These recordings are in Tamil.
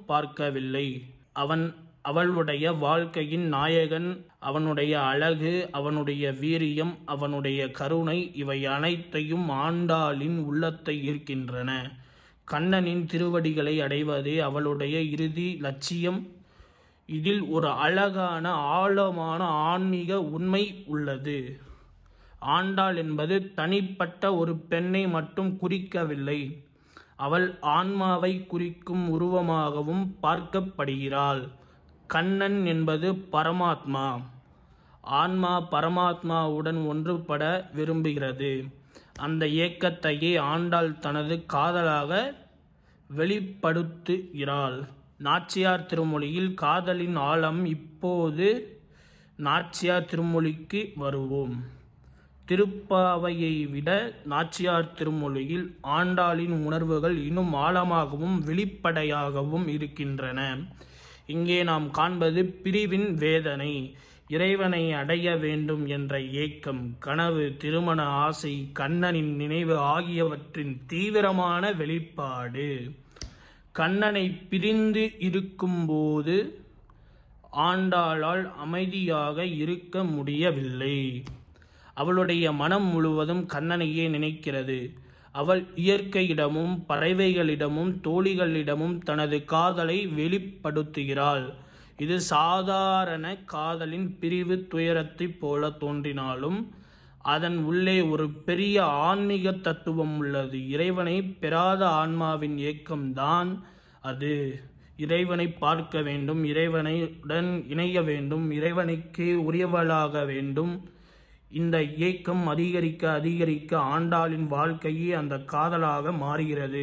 பார்க்கவில்லை. அவளுடைய வாழ்க்கையின் நாயகன், அவனுடைய அழகு, அவனுடைய வீரியம், அவனுடைய கருணை இவை அனைத்தையும் ஆண்டாளின் உள்ளத்தை ஈர்க்கின்றன. கண்ணனின் திருவடிகளை அடைவதே அவளுடைய இறுதி லட்சியம். இதில் ஒரு அழகான ஆழமான ஆன்மீக உண்மை உள்ளது. ஆண்டாள் என்பது தனிப்பட்ட ஒரு பெண்ணை மட்டும் குறிக்கவில்லை, அவள் ஆன்மாவை குறிக்கும் உருவமாகவும் பார்க்கப்படுகிறாள். கண்ணன் என்பது பரமாத்மா. ஆன்மா பரமாத்மாவுடன் ஒன்றுபட விரும்புகிறது. அந்த ஏக்கத்தையே ஆண்டாள் தனது காதலாக வெளிப்படுத்துகிறாள். நாச்சியார் திருமொழியில் காதலின் ஆழம். இப்போது நாச்சியார் திருமொழிக்கு வருவோம். திருப்பாவையை விட நாச்சியார் திருமொழியில் ஆண்டாளின் உணர்வுகள் இன்னும் ஆழமாகவும் வெளிப்படையாகவும் இருக்கின்றன. இங்கே நாம் காண்பது பிரிவின் வேதனை, இறைவனை அடைய வேண்டும் என்ற ஏக்கம், கனவு, திருமண ஆசை, கண்ணனின் நினைவு ஆகியவற்றின் தீவிரமான வெளிப்பாடு. கண்ணனை பிரிந்து இருக்கும்போது ஆண்டாளால் அமைதியாக இருக்க முடியவில்லை. அவளுடைய மனம் முழுவதும் கண்ணனையே நினைக்கிறது. அவள் இயற்கையிடமும் பறவைகளிடமும் தோழிகளிடமும் தனது காதலை வெளிப்படுத்துகிறாள். இது சாதாரண காதலின் பிரிவு துயரத்தைப் போல தோன்றினாலும் அதன் உள்ளே ஒரு பெரிய ஆன்மீக தத்துவம் உள்ளது. இறைவனை பெறாத ஆன்மாவின் ஏக்கம்தான் அது. இறைவனை பார்க்க வேண்டும், இறைவனுடன் இணைய வேண்டும், இறைவனுக்கு உரியவளாக வேண்டும். இந்த ஏக்கம் அதிகரிக்க அதிகரிக்க ஆண்டாளின் வாழ்க்கையே அந்த காதலாக மாறுகிறது.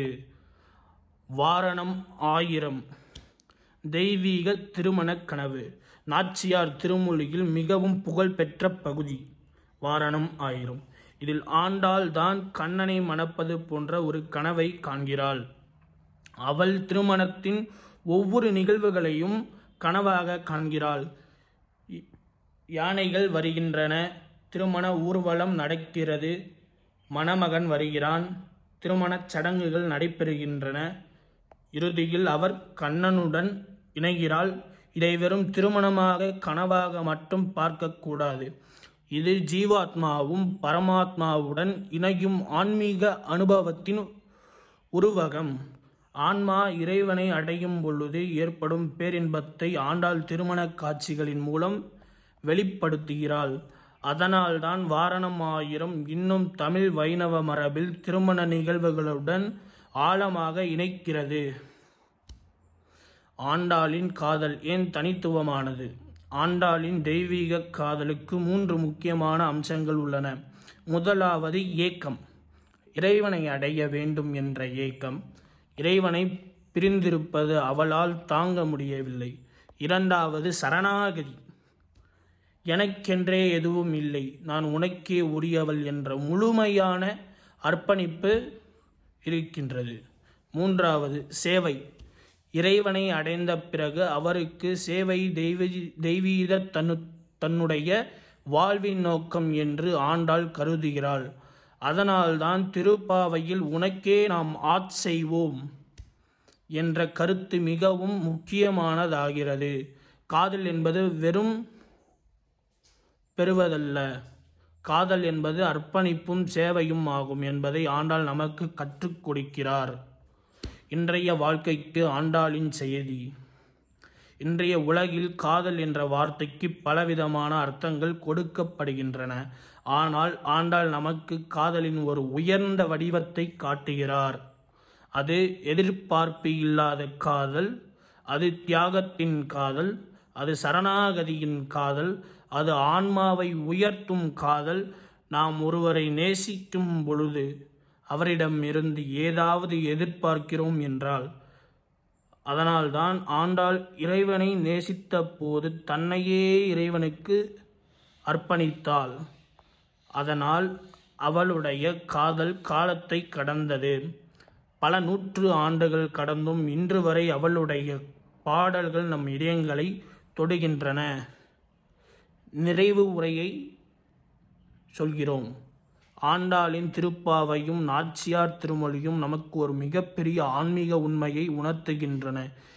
வாரணம் 1000 தெய்வீக திருமண கனவு. நாச்சியார் திருமொழியில் மிகவும் புகழ்பெற்ற பகுதி வாரணம் 1000. இதில் ஆண்டாள் தான் கண்ணனை மணப்பது போன்ற ஒரு கனவை காண்கிறாள். அவள் திருமணத்தின் ஒவ்வொரு நிகழ்வுகளையும் கனவாக காண்கிறாள். யானைகள் வருகின்றன, திருமண ஊர்வலம் நடக்கிறது, மணமகன் வருகிறான், திருமணச் சடங்குகள் நடைபெறுகின்றன. இறுதியில் அவர் கண்ணனுடன் இணைகிறாள். இதை வெறும் திருமணமாக கனவாக மட்டும் பார்க்கக்கூடாது. இது ஜீவாத்மாவும் பரமாத்மாவுடன் இணையும் ஆன்மீக அனுபவத்தின் உருவகம். ஆன்மா இறைவனை அடையும் பொழுது ஏற்படும் பேரின்பத்தை ஆண்டாள் திருமண காட்சிகளின் மூலம் வெளிப்படுத்துகிறாள். அதனால்தான் வாரணம் 1000 இன்னும் தமிழ் வைணவ மரபில் திருமண நிகழ்வுகளுடன் ஆழமாக இணைக்கிறது. ஆண்டாளின் காதல் ஏன் தனித்துவமானது? ஆண்டாளின் தெய்வீக காதலுக்கு 3 முக்கியமான அம்சங்கள் உள்ளன. முதலாவது ஏக்கம், இறைவனை அடைய வேண்டும் என்ற ஏக்கம். இறைவனை பிரிந்திருப்பது அவளால் தாங்க முடியவில்லை. இரண்டாவது சரணாகதி, எனக்கென்றே எதுவும் இல்லை, நான் உனக்கே உரியவள் என்ற முழுமையான அர்ப்பணிப்பு இருக்கின்றது. மூன்றாவது சேவை, இறைவனை அடைந்த பிறகு அவருக்கு சேவை தெய்வீக தன்னுடைய வாழ்வின் நோக்கம் என்று ஆண்டாள் கருதுகிறாள். அதனால்தான் திருப்பாவையில் உனக்கே நாம் செய்வோம் என்ற கருத்து மிகவும் முக்கியமானதாகிறது. காதல் என்பது வெறும் பெறுவதல்ல, காதல் என்பது அர்ப்பணிப்பும் சேவையும் ஆகும் என்பதை ஆண்டாள் நமக்கு கற்றுக் கொடுக்கிறார். இன்றைய வாழ்க்கைக்கு ஆண்டாளின் செய்தி. இன்றைய உலகில் காதல் என்ற வார்த்தைக்கு பலவிதமான அர்த்தங்கள் கொடுக்கப்படுகின்றன. ஆனால் ஆண்டாள் நமக்கு காதலின் ஒரு உயர்ந்த வடிவத்தை காட்டுகிறார். அது எதிர்பார்ப்பு இல்லாத காதல், அது தியாகத்தின் காதல், அது சரணாகதியின் காதல், அது ஆன்மாவை உயர்த்தும் காதல். நாம் ஒருவரை நேசிக்கும் பொழுது அவரிடம் இருந்து ஏதாவது எதிர்பார்க்கிறோம் என்றால், அதனால்தான் ஆண்டாள் இறைவனை நேசித்த போது தன்னையே இறைவனுக்கு அர்ப்பணித்தாள். அதனால் அவளுடைய காதல் காலத்தை கடந்தது. பல 100 ஆண்டுகள் கடந்தும் இன்று வரை அவளுடைய பாடல்கள் நம் இதயங்களை தொடுகின்றன. நிறைவு உரையை சொல்கிறோம். ஆண்டாளின் திருப்பாவையும் நாச்சியார் திருமொழியும் நமக்கு ஒரு மிகப்பெரிய ஆன்மீக உண்மையை உணர்த்துகின்றன.